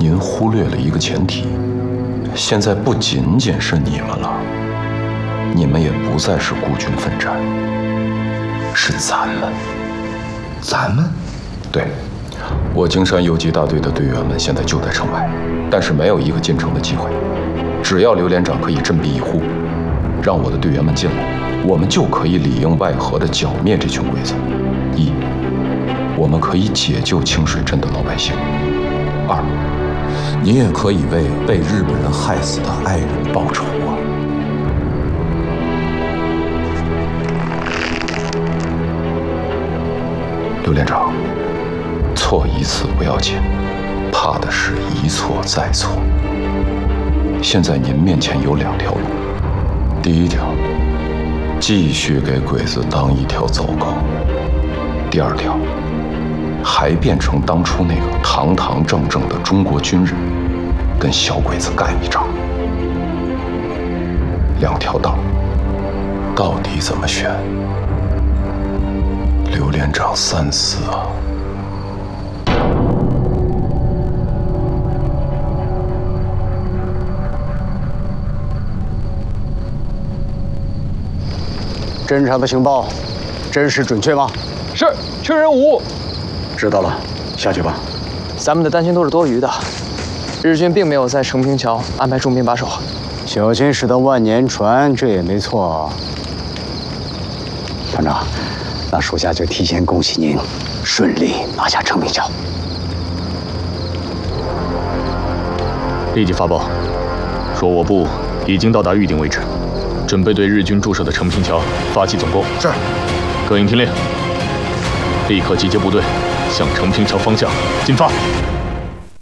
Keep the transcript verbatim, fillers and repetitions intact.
您忽略了一个前提，现在不仅仅是你们了，你们也不再是孤军奋战，是咱们。 咱们？ 对，我京山游击大队的队员们现在就在城外，但是没有一个进城的机会。只要刘连长可以振臂一呼，让我的队员们进来，我们就可以里应外合地剿灭这群鬼子。一，我们可以解救清水镇的老百姓；二，你也可以为被日本人害死的爱人报仇啊！刘连长，错一次不要紧，怕的是一错再错。现在您面前有两条路，第一条，继续给鬼子当一条走狗；第二条，还变成当初那个堂堂正正的中国军人，跟小鬼子干一仗。两条道，到底怎么选？刘连长三思啊！ 侦查的情报真实准确吗？ 是，确认无误。 知道了，下去吧。 咱们的担心都是多余的，日军并没有在成平桥安排重兵把守。 小心驶得万年船，这也没错。团长，那属下就提前恭喜您，顺利拿下成平桥。 立即发报，说我部已经到达预定位置，准备对日军驻守的成平桥发起总攻。 是。 各营听令，立刻集结部队向成平桥方向进发。